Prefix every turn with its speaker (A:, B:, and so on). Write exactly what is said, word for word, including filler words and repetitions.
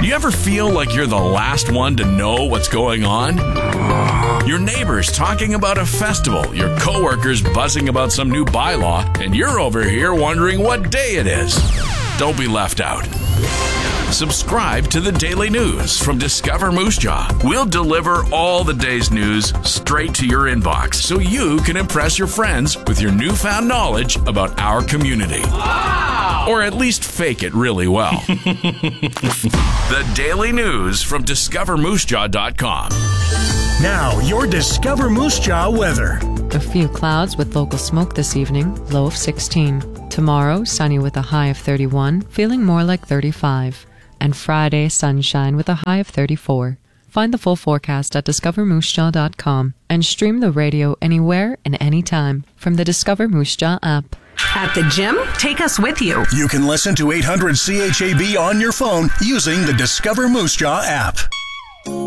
A: You ever feel like you're the last one to know what's going on? Your neighbors talking about a festival, your coworkers buzzing about some new bylaw, and you're over here wondering what day it is. Don't be left out. Subscribe to the Daily News from Discover Moose Jaw. We'll deliver all the day's news straight to your inbox so you can impress your friends with your newfound knowledge about our community. Wow! Or at least fake it really well. The Daily News from discover moose jaw dot com.
B: Now, your Discover Moose Jaw weather.
C: A few clouds with local smoke this evening, low of sixteen. Tomorrow, sunny with a high of thirty-one, feeling more like thirty-five. And Friday, sunshine with a high of thirty-four. Find the full forecast at discover moose jaw dot com and stream the radio anywhere and anytime from the Discover Moose Jaw app.
D: At the gym? Take us with you.
B: You can listen to eight hundred C H A B on your phone using the Discover Moose Jaw app.